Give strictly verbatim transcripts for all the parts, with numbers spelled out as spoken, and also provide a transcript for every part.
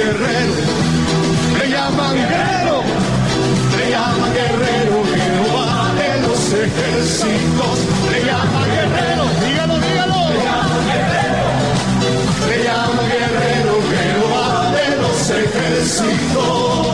guerrero, me llaman guerrero, me llaman guerrero, Jehová de los ejércitos, me llaman guerrero, dígalo, dígalo, me llaman guerrero, me llaman guerrero, Jehová de los ejércitos.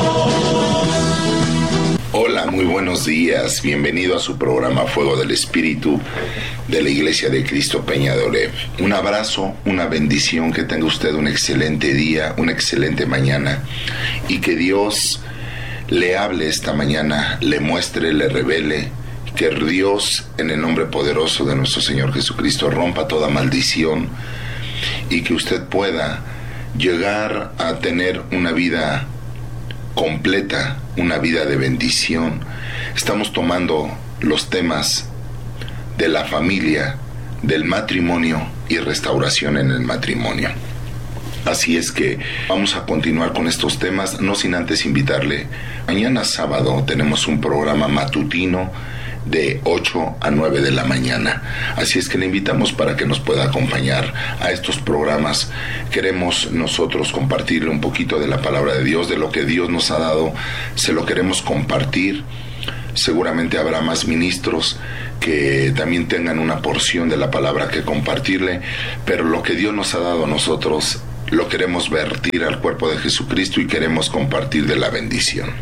Hola, muy buenos días, bienvenido a su programa Fuego del Espíritu de la Iglesia de Cristo Peña de Oreb. Un abrazo, una bendición, que tenga usted un excelente día, una excelente mañana, y que Dios le hable esta mañana, le muestre, le revele, que Dios, en el nombre poderoso de nuestro Señor Jesucristo, rompa toda maldición y que usted pueda llegar a tener una vida completa, una vida de bendición. Estamos tomando los temas de la familia, del matrimonio y restauración en el matrimonio. Así es que vamos a continuar con estos temas, no sin antes invitarle. Mañana sábado tenemos un programa matutino de ocho a nueve de la mañana. Así es que le invitamos para que nos pueda acompañar a estos programas. Queremos nosotros compartirle un poquito de la palabra de Dios, de lo que Dios nos ha dado, se lo queremos compartir. Seguramente habrá más ministros que también tengan una porción de la palabra que compartirle, pero lo que Dios nos ha dado a nosotros lo queremos vertir al cuerpo de Jesucristo y queremos compartir de la bendición.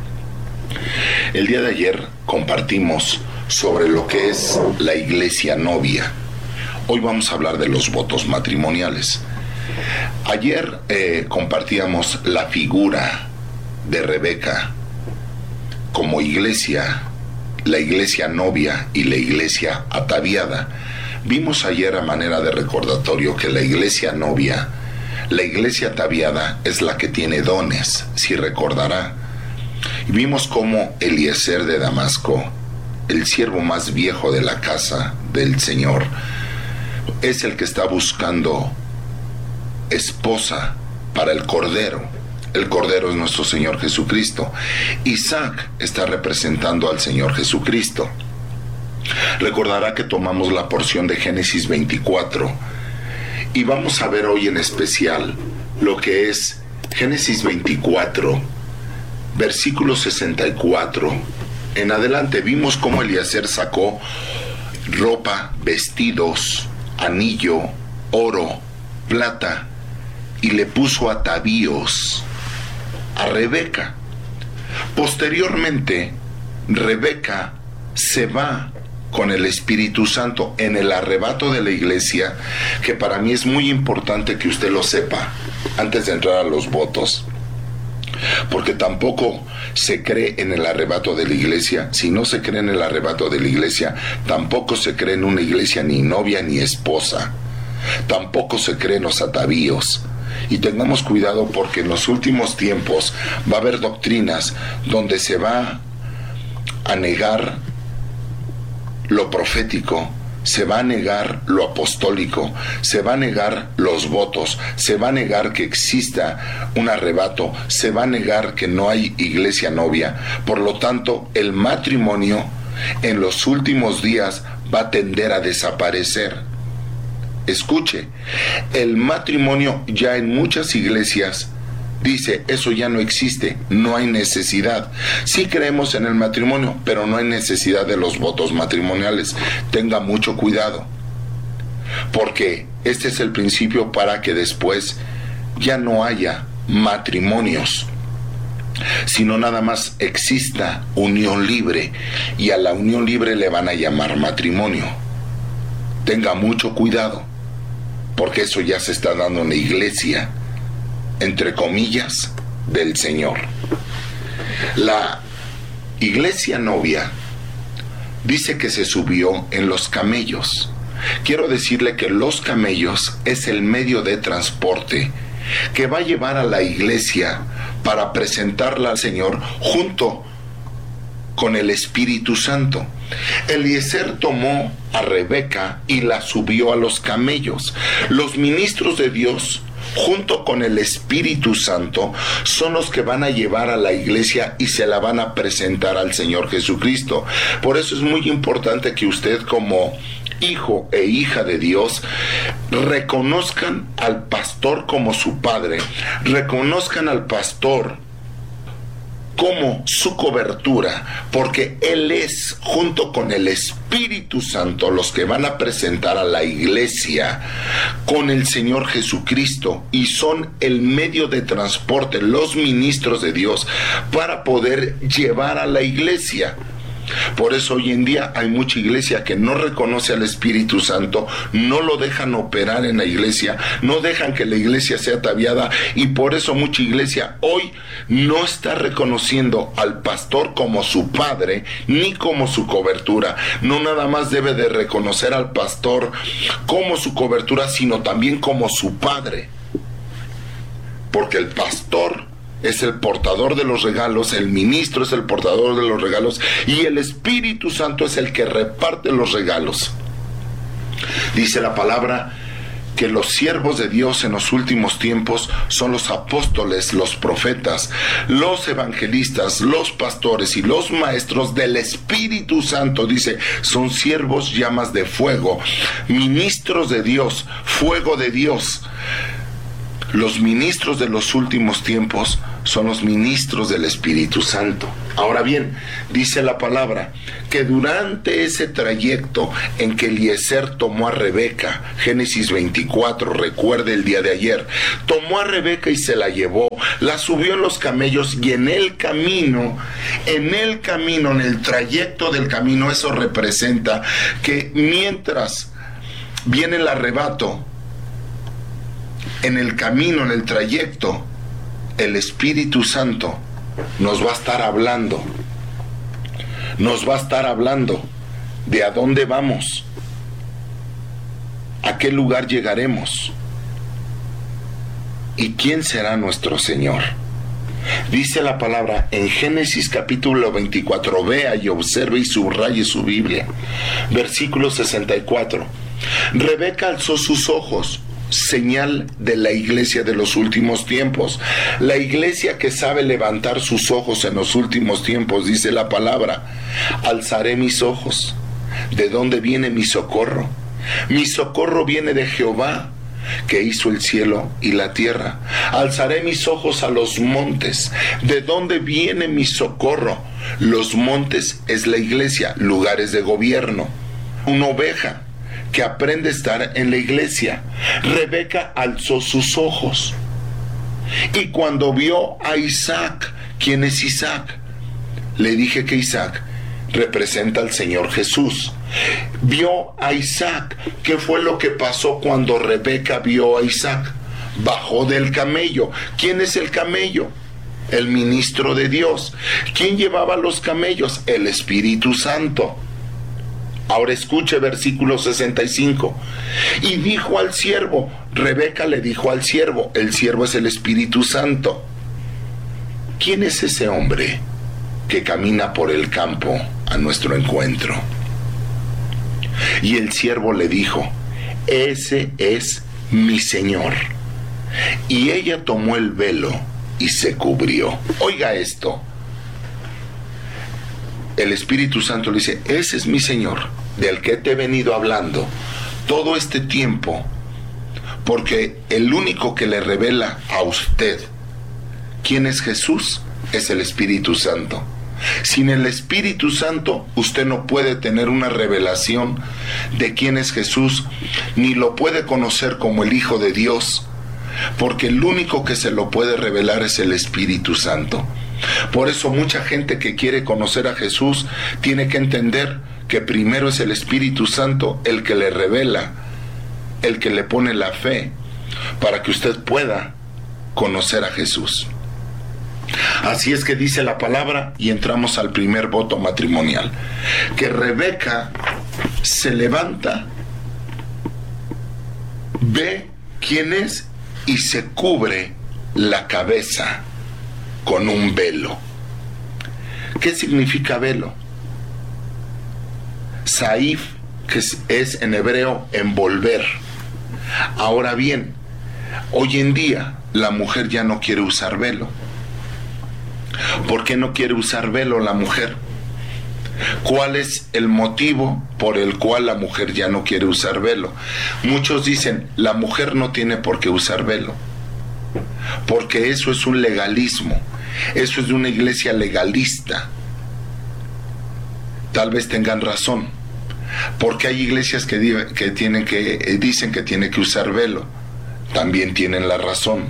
El día de ayer compartimos sobre lo que es la iglesia novia. Hoy vamos a hablar de los votos matrimoniales. Ayer eh, compartíamos la figura de Rebeca como iglesia, la iglesia novia y la iglesia ataviada. Vimos ayer, a manera de recordatorio, que la iglesia novia, la iglesia ataviada, es la que tiene dones, si recordará. Y vimos cómo Eliezer de Damasco, el siervo más viejo de la casa del Señor, es el que está buscando esposa para el Cordero. El Cordero es nuestro Señor Jesucristo. Isaac está representando al Señor Jesucristo. Recordará que tomamos la porción de Génesis veinticuatro y vamos a ver hoy en especial lo que es Génesis veinticuatro, versículo sesenta y cuatro en adelante. Vimos cómo Eliezer sacó ropa, vestidos, anillo, oro, plata, y le puso atavíos a Rebeca. Posteriormente, Rebeca se va con el Espíritu Santo en el arrebato de la iglesia, que para mí es muy importante que usted lo sepa antes de entrar a los votos, porque tampoco se cree en el arrebato de la iglesia. Si no se cree en el arrebato de la iglesia, tampoco se cree en una iglesia ni novia ni esposa, tampoco se cree en los atavíos. Y tengamos cuidado, porque en los últimos tiempos va a haber doctrinas donde se va a negar lo profético, se va a negar lo apostólico, se va a negar los votos, se va a negar que exista un arrebato, se va a negar que no hay iglesia novia. Por lo tanto, el matrimonio en los últimos días va a tender a desaparecer. Escuche, el matrimonio ya en muchas iglesias dice, eso ya no existe, no hay necesidad. Sí creemos en el matrimonio, pero no hay necesidad de los votos matrimoniales. Tenga mucho cuidado, porque este es el principio para que después ya no haya matrimonios, sino nada más exista unión libre, y a la unión libre le van a llamar matrimonio. Tenga mucho cuidado, porque eso ya se está dando en la iglesia, entre comillas, del Señor. La iglesia novia dice que se subió en los camellos. Quiero decirle que los camellos es el medio de transporte que va a llevar a la iglesia para presentarla al Señor junto con el Espíritu Santo. Eliezer tomó a Rebeca y la subió a los camellos. Los ministros de Dios, junto con el Espíritu Santo, son los que van a llevar a la iglesia y se la van a presentar al Señor Jesucristo. Por eso es muy importante que usted, como hijo e hija de Dios, reconozcan al pastor como su padre, reconozcan al pastor como su cobertura, porque Él es, junto con el Espíritu Santo, los que van a presentar a la iglesia con el Señor Jesucristo, y son el medio de transporte, los ministros de Dios, para poder llevar a la iglesia. Por eso hoy en día hay mucha iglesia que no reconoce al Espíritu Santo, no lo dejan operar en la iglesia, no dejan que la iglesia sea ataviada, y por eso mucha iglesia hoy no está reconociendo al pastor como su padre ni como su cobertura. No nada más debe de reconocer al pastor como su cobertura, sino también como su padre, porque el pastor es el portador de los regalos, el ministro es el portador de los regalos, y el Espíritu Santo es el que reparte los regalos. Dice la palabra que los siervos de Dios en los últimos tiempos son los apóstoles, los profetas, los evangelistas, los pastores y los maestros del Espíritu Santo. Dice, son siervos, llamas de fuego, ministros de Dios, fuego de Dios. Los ministros de los últimos tiempos son los ministros del Espíritu Santo. Ahora bien, dice la palabra que durante ese trayecto en que Eliezer tomó a Rebeca, Génesis veinticuatro, recuerde el día de ayer, tomó a Rebeca y se la llevó, la subió en los camellos, y en el camino, en el camino, en el trayecto del camino, eso representa que mientras viene el arrebato, en el camino, en el trayecto, el Espíritu Santo nos va a estar hablando, nos va a estar hablando de a dónde vamos, a qué lugar llegaremos y quién será nuestro Señor. Dice la palabra en Génesis capítulo veinticuatro, vea y observe y subraye su Biblia, versículo sesenta y cuatro. Rebeca alzó sus ojos, señal de la iglesia de los últimos tiempos, la iglesia que sabe levantar sus ojos en los últimos tiempos. Dice la palabra, alzaré mis ojos, ¿de dónde viene mi socorro? Mi socorro viene de Jehová, que hizo el cielo y la tierra. Alzaré mis ojos a los montes, ¿de dónde viene mi socorro? Los montes es la iglesia, lugares de gobierno. Una oveja que aprende a estar en la iglesia. Rebeca alzó sus ojos, y cuando vio a Isaac, ¿quién es Isaac? Le dije que Isaac representa al Señor Jesús. Vio a Isaac. ¿Qué fue lo que pasó cuando Rebeca vio a Isaac? Bajó del camello. ¿Quién es el camello? El ministro de Dios. ¿Quién llevaba los camellos? El Espíritu Santo. Ahora escuche versículo sesenta y cinco. Y dijo al siervo, Rebeca le dijo al siervo, el siervo es el Espíritu Santo, ¿quién es ese hombre que camina por el campo a nuestro encuentro? Y el siervo le dijo, ese es mi Señor. Y ella tomó el velo y se cubrió. Oiga esto. El Espíritu Santo le dice, ese es mi Señor, del que te he venido hablando todo este tiempo, porque el único que le revela a usted quién es Jesús es el Espíritu Santo. Sin el Espíritu Santo usted no puede tener una revelación de quién es Jesús, ni lo puede conocer como el Hijo de Dios, porque el único que se lo puede revelar es el Espíritu Santo. Por eso mucha gente que quiere conocer a Jesús tiene que entender que primero es el Espíritu Santo el que le revela, el que le pone la fe para que usted pueda conocer a Jesús. Así es que dice la palabra, y entramos al primer voto matrimonial, que Rebeca se levanta, ve quién es y se cubre la cabeza con un velo. ¿Qué significa velo? Saif, que es en hebreo envolver. Ahora bien, hoy en día la mujer ya no quiere usar velo. ¿Por qué no quiere usar velo la mujer? ¿Cuál es el motivo por el cual la mujer ya no quiere usar velo? Muchos dicen, la mujer no tiene por qué usar velo, porque eso es un legalismo, eso es de una iglesia legalista. Tal vez tengan razón, porque hay iglesias que, di- que, tienen que eh, dicen que tiene que usar velo, también tienen la razón.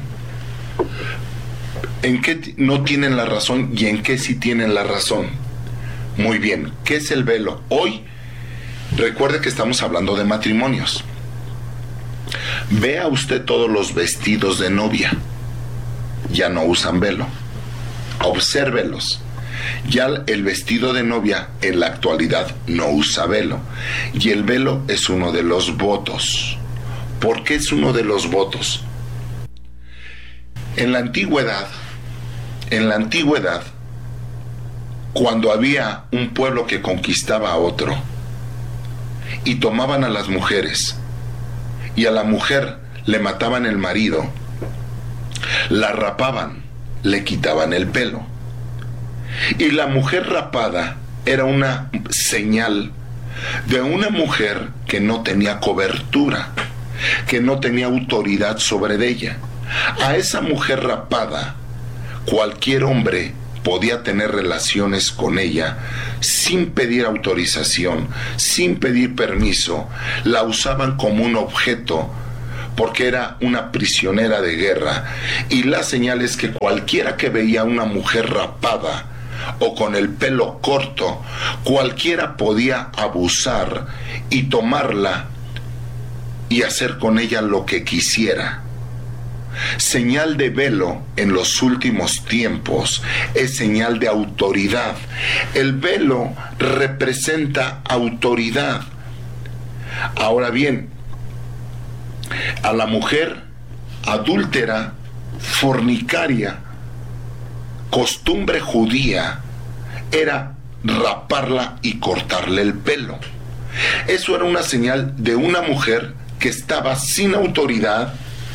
¿En qué t- no tienen la razón y en qué sí tienen la razón? Muy bien, ¿qué es el velo? Hoy, recuerde que estamos hablando de matrimonios. Vea usted todos los vestidos de novia, ya no usan velo. Obsérvelos. Ya el vestido de novia en la actualidad no usa velo, y el velo es uno de los votos. ¿Por qué es uno de los votos? En la antigüedad, en la antigüedad, cuando había un pueblo que conquistaba a otro y tomaban a las mujeres y a la mujer le mataban el marido, la rapaban, le quitaban el pelo, y la mujer rapada era una señal de una mujer que no tenía cobertura, que no tenía autoridad sobre ella. A esa mujer rapada cualquier hombre podía tener relaciones con ella sin pedir autorización, sin pedir permiso. La usaban como un objeto porque era una prisionera de guerra, y la señal es que cualquiera que veía a una mujer rapada o con el pelo corto, cualquiera podía abusar y tomarla y hacer con ella lo que quisiera. Señal de velo en los últimos tiempos es señal de autoridad. El velo representa autoridad. Ahora bien, a la mujer adúltera, fornicaria, costumbre judía era raparla y cortarle el pelo. Eso era una señal de una mujer que estaba sin autoridad,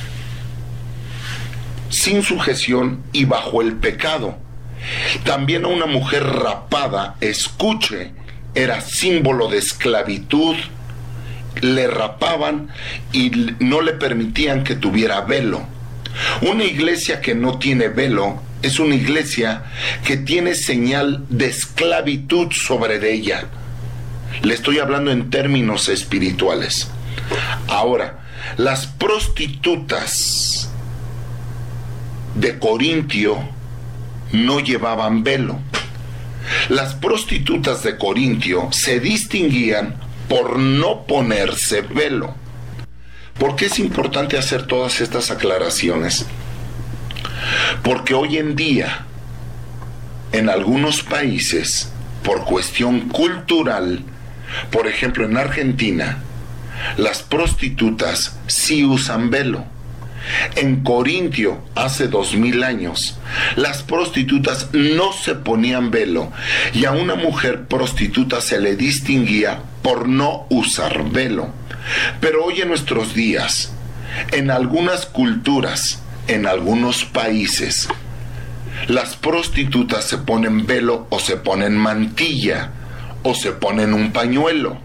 sin sujeción y bajo el pecado. También a una mujer rapada, escuche, era símbolo de esclavitud. Le rapaban y no le permitían que tuviera velo. Una iglesia que no tiene velo es una iglesia que tiene señal de esclavitud sobre de ella. Le estoy hablando en términos espirituales. Ahora, las prostitutas de Corintio no llevaban velo. Las prostitutas de Corintio se distinguían por no ponerse velo. ¿Por qué es importante hacer todas estas aclaraciones? Porque hoy en día, en algunos países, por cuestión cultural, por ejemplo en Argentina, las prostitutas sí usan velo. En Corintio, hace dos mil años, las prostitutas no se ponían velo, y a una mujer prostituta se le distinguía por no usar velo. Pero hoy en nuestros días, en algunas culturas, en algunos países, las prostitutas se ponen velo o se ponen mantilla o se ponen un pañuelo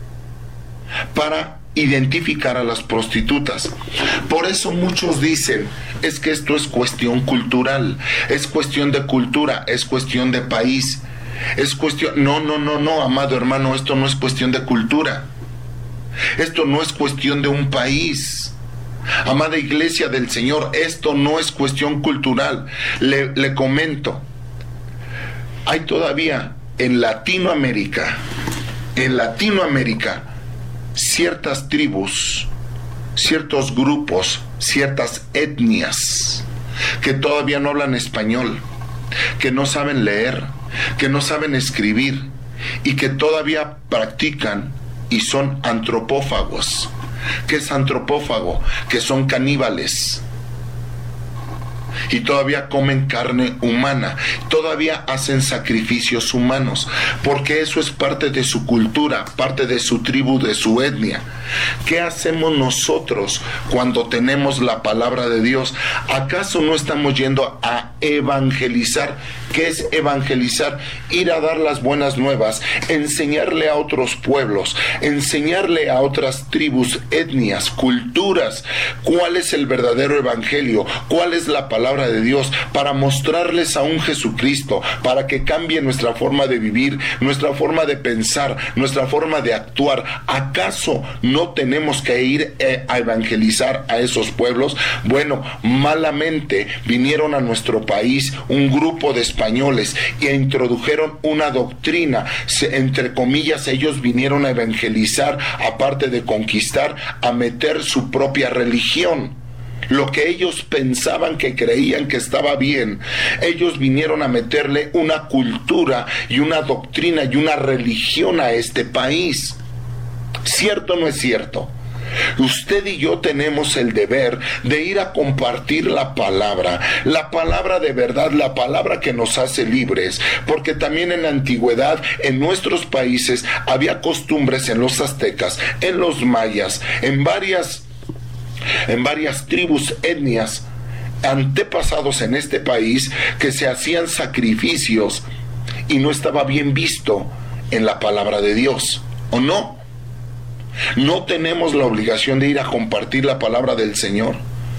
para identificar a las prostitutas. Por eso muchos dicen, es que esto es cuestión cultural, es cuestión de cultura, es cuestión de país, es cuestión... No, no, no, no, amado hermano, esto no es cuestión de cultura, esto no es cuestión de un país. Amada iglesia del Señor, esto no es cuestión cultural. Le, le comento, hay todavía en Latinoamérica, en Latinoamérica, ciertas tribus, ciertos grupos, ciertas etnias que todavía no hablan español, que no saben leer, que no saben escribir y que todavía practican y son antropófagos. ¿Qué es antropófago? Que son caníbales y todavía comen carne humana, todavía hacen sacrificios humanos, porque eso es parte de su cultura, parte de su tribu, de su etnia. ¿Qué hacemos nosotros cuando tenemos la palabra de Dios? ¿Acaso no estamos yendo a evangelizar. ¿Qué es evangelizar? Ir a dar las buenas nuevas, enseñarle a otros pueblos, enseñarle a otras tribus, etnias, culturas, cuál es el verdadero evangelio, cuál es la palabra de Dios, para mostrarles a un Jesucristo, para que cambie nuestra forma de vivir, nuestra forma de pensar, nuestra forma de actuar. ¿Acaso no tenemos que ir eh, a evangelizar a esos pueblos? Bueno, malamente vinieron a nuestro país un grupo de españoles e introdujeron una doctrina. Se, entre comillas, ellos vinieron a evangelizar, aparte de conquistar, a meter su propia religión. Lo que ellos pensaban, que creían que estaba bien, ellos vinieron a meterle una cultura y una doctrina y una religión a este país. ¿Cierto o no es cierto? Usted y yo tenemos el deber de ir a compartir la palabra, la palabra de verdad, la palabra que nos hace libres, porque también en la antigüedad, en nuestros países, había costumbres en los aztecas, en los mayas, en varias, en varias tribus, etnias, antepasados en este país, que se hacían sacrificios y no estaba bien visto en la palabra de Dios, ¿o no? ¿No tenemos la obligación de ir a compartir la palabra del Señor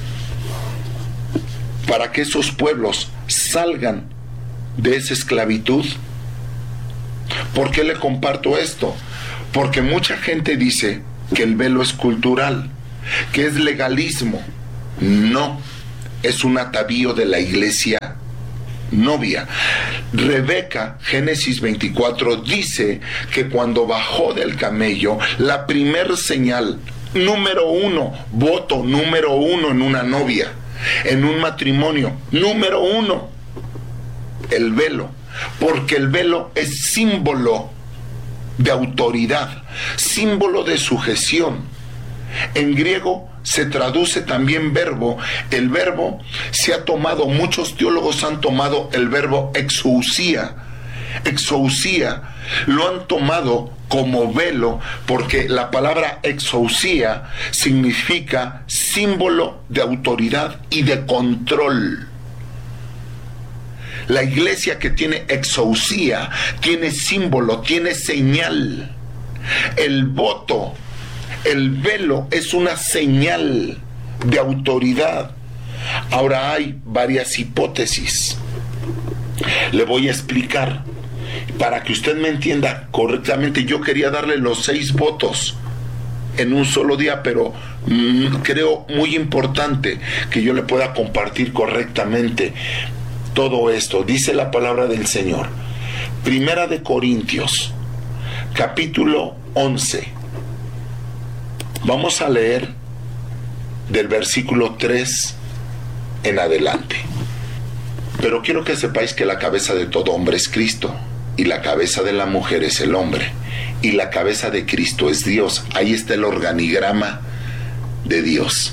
para que esos pueblos salgan de esa esclavitud? ¿Por qué le comparto esto? Porque mucha gente dice que el velo es cultural, que es legalismo. No, es un atavío de la iglesia novia. Rebeca, Génesis veinticuatro, dice que cuando bajó del camello, la primer señal, número uno, voto número uno en una novia, en un matrimonio, número uno, el velo, porque el velo es símbolo de autoridad, símbolo de sujeción. En griego se traduce también verbo. El verbo se ha tomado, muchos teólogos han tomado el verbo exousia. Exousia lo han tomado como velo, porque la palabra exousia significa símbolo de autoridad y de control. La iglesia que tiene exousia tiene símbolo, tiene señal. El voto, el velo, es una señal de autoridad. Ahora hay varias hipótesis. Le voy a explicar para que usted me entienda correctamente. Yo quería darle los seis votos en un solo día, pero mmm, creo muy importante que yo le pueda compartir correctamente todo esto. Dice la palabra del Señor, Primera de Corintios, capítulo once. Vamos a leer del versículo tres en adelante. Pero quiero que sepáis que la cabeza de todo hombre es Cristo, y la cabeza de la mujer es el hombre, y la cabeza de Cristo es Dios. Ahí está el organigrama de Dios.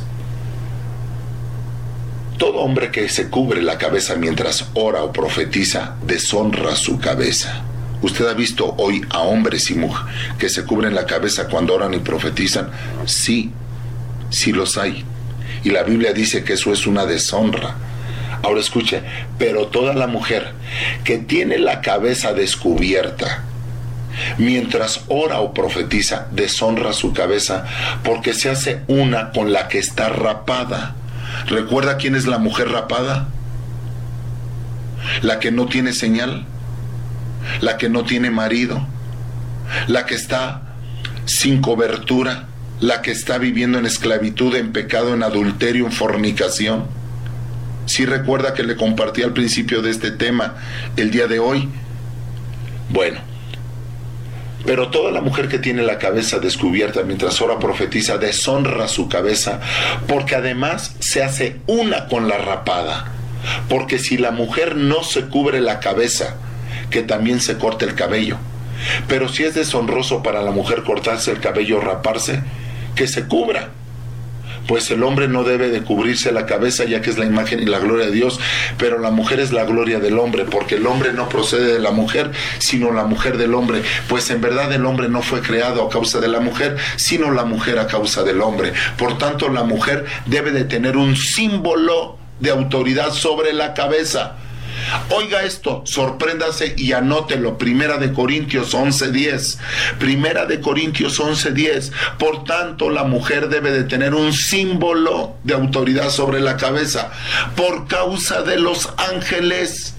Todo hombre que se cubre la cabeza mientras ora o profetiza, deshonra su cabeza. ¿Usted ha visto hoy a hombres y mujeres que se cubren la cabeza cuando oran y profetizan? Sí, sí los hay. Y la Biblia dice que eso es una deshonra. Ahora escuche, pero toda la mujer que tiene la cabeza descubierta mientras ora o profetiza, deshonra su cabeza, porque se hace una con la que está rapada. ¿Recuerda quién es la mujer rapada? La que no tiene señal, la que no tiene marido, la que está sin cobertura, la que está viviendo en esclavitud, en pecado, en adulterio, en fornicación. ¿Sí recuerda que le compartí al principio de este tema el día de hoy? Bueno, pero toda la mujer que tiene la cabeza descubierta mientras ora profetiza, deshonra su cabeza, porque además se hace una con la rapada. Porque si la mujer no se cubre la cabeza, que también se corte el cabello. Pero si es deshonroso para la mujer cortarse el cabello o raparse, que se cubra. Pues el hombre no debe de cubrirse la cabeza, ya que es la imagen y la gloria de Dios, pero la mujer es la gloria del hombre, porque el hombre no procede de la mujer, sino la mujer del hombre. Pues en verdad el hombre no fue creado a causa de la mujer, sino la mujer a causa del hombre. Por tanto, la mujer debe de tener un símbolo de autoridad sobre la cabeza. Oiga esto, sorpréndase y anótelo. Primera de Corintios once diez. Primera de Corintios once diez. Por tanto, la mujer debe de tener un símbolo de autoridad sobre la cabeza por causa de los ángeles.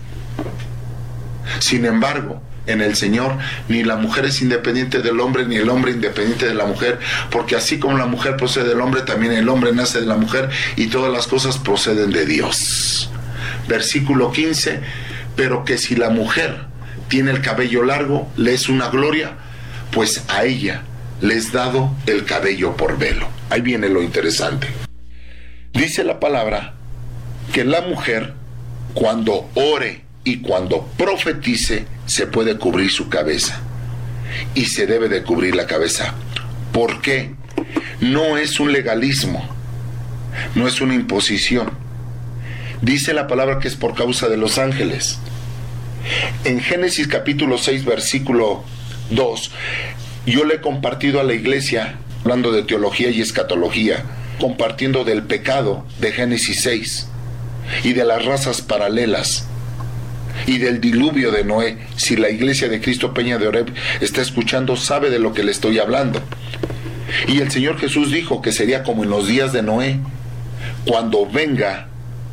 Sin embargo, en el Señor, ni la mujer es independiente del hombre, ni el hombre independiente de la mujer, porque así como la mujer procede del hombre, también el hombre nace de la mujer, y todas las cosas proceden de Dios. Versículo quince, pero que si la mujer tiene el cabello largo, le es una gloria, pues a ella le es dado el cabello por velo. Ahí viene lo interesante. Dice la palabra que la mujer, cuando ore y cuando profetice, se puede cubrir su cabeza. Y se debe de cubrir la cabeza. ¿Por qué? No es un legalismo, no es una imposición. Dice la palabra que es por causa de los ángeles. En Génesis capítulo seis, versículo dos, yo le he compartido a la iglesia, hablando de teología y escatología, compartiendo del pecado de Génesis seis, y de las razas paralelas, y del diluvio de Noé. Si la iglesia de Cristo Peña de Oreb está escuchando, sabe de lo que le estoy hablando. Y el Señor Jesús dijo que sería como en los días de Noé, cuando venga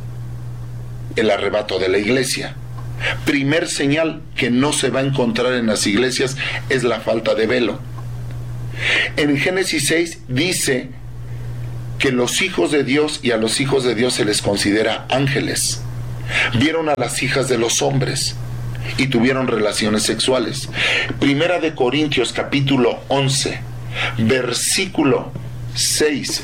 el arrebato de la iglesia. Primer señal que no se va a encontrar en las iglesias es la falta de velo. En Génesis seis dice que los hijos de Dios, y a los hijos de Dios se les considera ángeles, vieron a las hijas de los hombres y tuvieron relaciones sexuales. Primera de Corintios capítulo once, versículo seis,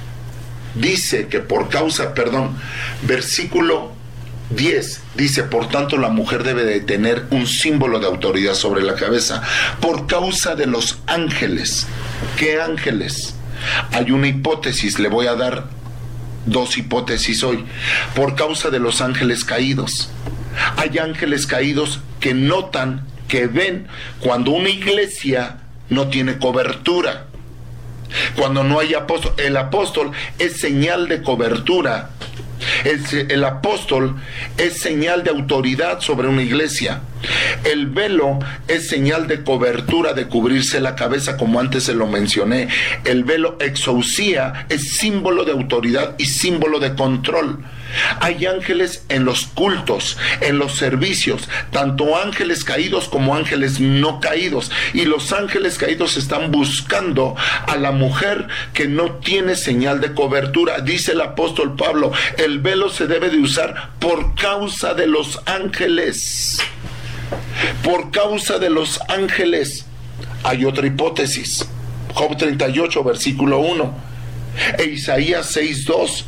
dice que por causa, perdón, versículo diez, dice, por tanto la mujer debe de tener un símbolo de autoridad sobre la cabeza, por causa de los ángeles. ¿Qué ángeles? Hay una hipótesis, le voy a dar dos hipótesis hoy. Por causa de los ángeles caídos. Hay ángeles caídos que notan, que ven cuando una iglesia no tiene cobertura, cuando no hay apóstol. El apóstol es señal de cobertura. El, el apóstol es señal de autoridad sobre una iglesia. El velo es señal de cobertura, de cubrirse la cabeza, como antes se lo mencioné. El velo exousia es símbolo de autoridad y símbolo de control. Hay ángeles en los cultos, en los servicios, tanto ángeles caídos como ángeles no caídos. Y los ángeles caídos están buscando a la mujer que no tiene señal de cobertura. Dice el apóstol Pablo, el velo se debe de usar por causa de los ángeles. Por causa de los ángeles. Hay otra hipótesis. Job treinta y ocho, versículo uno. E Isaías seis, dos.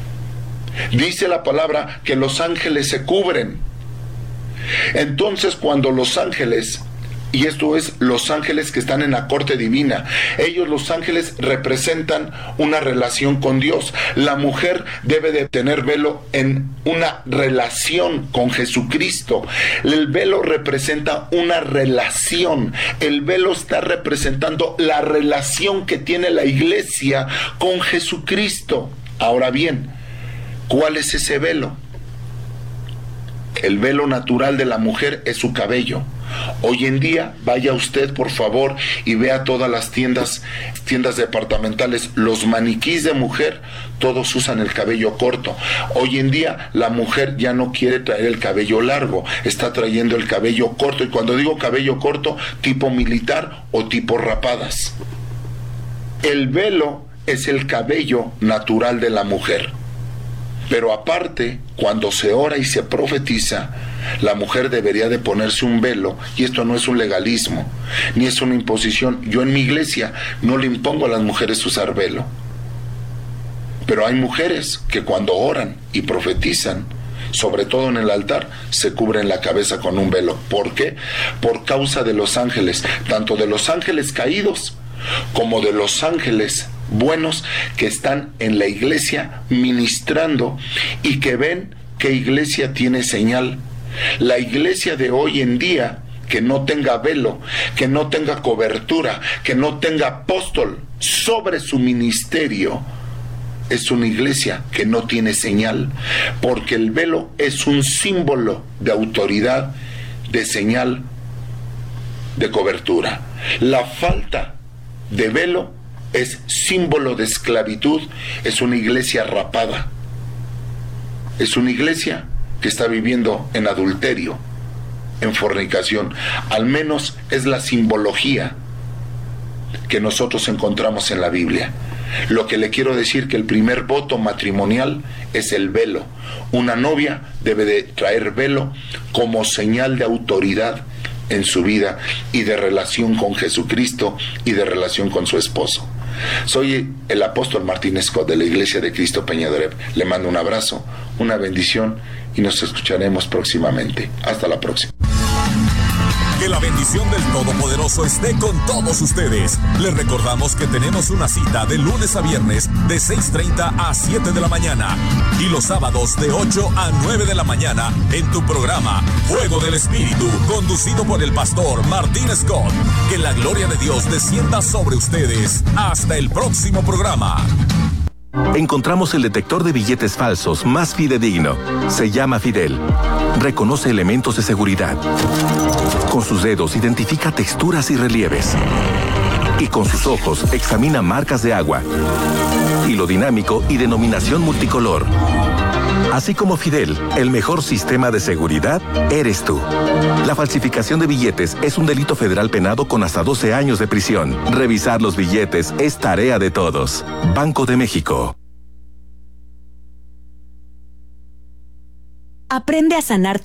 Dice la palabra que los ángeles se cubren. Entonces, cuando los ángeles, y esto es los ángeles que están en la corte divina, ellos, los ángeles, representan una relación con Dios. La mujer debe de tener velo en una relación con Jesucristo. El velo representa una relación. El velo está representando la relación que tiene la iglesia con Jesucristo. Ahora bien, ¿cuál es ese velo? El velo natural de la mujer es su cabello. Hoy en día, vaya usted por favor y vea todas las tiendas, tiendas departamentales, los maniquís de mujer, todos usan el cabello corto. Hoy en día la mujer ya no quiere traer el cabello largo, está trayendo el cabello corto. Y cuando digo cabello corto, tipo militar o tipo rapadas. El velo es el cabello natural de la mujer. Pero aparte, cuando se ora y se profetiza, la mujer debería de ponerse un velo, y esto no es un legalismo, ni es una imposición. Yo en mi iglesia no le impongo a las mujeres usar velo. Pero hay mujeres que cuando oran y profetizan, sobre todo en el altar, se cubren la cabeza con un velo. ¿Por qué? Por causa de los ángeles, tanto de los ángeles caídos como de los ángeles buenos que están en la iglesia ministrando y que ven qué iglesia tiene señal. La iglesia de hoy en día que no tenga velo, que no tenga cobertura, que no tenga apóstol sobre su ministerio, es una iglesia que no tiene señal, porque el velo es un símbolo de autoridad, de señal, de cobertura. La falta de velo es símbolo de esclavitud, es una iglesia rapada, es una iglesia que está viviendo en adulterio, en fornicación. Al menos es la simbología que nosotros encontramos en la Biblia. Lo que le quiero decir que el primer voto matrimonial es el velo. Una novia debe de traer velo como señal de autoridad en su vida y de relación con Jesucristo y de relación con su esposo. Soy el apóstol Martín Scott de la Iglesia de Cristo Peña de Oreb. Le mando un abrazo, una bendición y nos escucharemos próximamente. Hasta la próxima. Que la bendición del Todopoderoso esté con todos ustedes. Les recordamos que tenemos una cita de lunes a viernes de seis treinta a siete de la mañana y los sábados de ocho a nueve de la mañana en tu programa Fuego del Espíritu, conducido por el pastor Martín Scott. Que la gloria de Dios descienda sobre ustedes. Hasta el próximo programa. Encontramos el detector de billetes falsos más fidedigno. Se llama Fidel. Reconoce elementos de seguridad. Con sus dedos identifica texturas y relieves. Y con sus ojos examina marcas de agua. Hilo dinámico y denominación multicolor. Así como Fidel, el mejor sistema de seguridad eres tú. La falsificación de billetes es un delito federal penado con hasta doce años de prisión. Revisar los billetes es tarea de todos. Banco de México. Aprende a sanar tu